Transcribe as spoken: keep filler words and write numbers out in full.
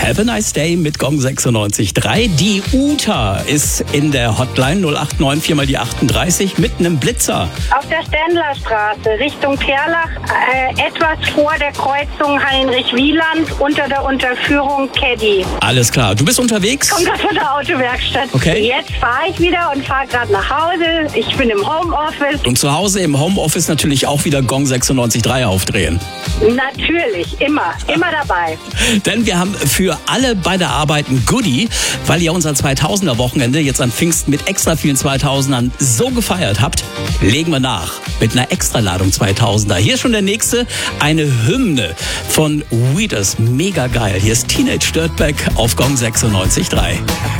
Have a nice day mit Gong sechsundneunzig Komma drei. Die Uta ist in der Hotline null acht neun vier mal die achtunddreißig mit einem Blitzer. Auf der Ständlerstraße Richtung Perlach, äh, etwas vor der Kreuzung Heinrich-Wieland unter der Unterführung Caddy. Alles klar. Du bist unterwegs? Ich komme gerade von der Autowerkstatt. Okay. Jetzt fahre ich wieder und fahre gerade nach Hause. Ich bin im Homeoffice. Und zu Hause im Homeoffice natürlich auch wieder Gong sechsundneunzig Komma drei aufdrehen. Natürlich, immer, immer dabei. Denn wir haben für alle bei der Arbeit ein Goodie, weil ihr unser zweitausender Wochenende jetzt an Pfingsten mit extra vielen zweitausendern so gefeiert habt, legen wir nach mit einer Extraladung zweitausender. Hier ist schon der nächste, eine Hymne von Weeders, mega geil. Hier ist Teenage Dirtbag auf Gong sechsundneunzig Komma drei.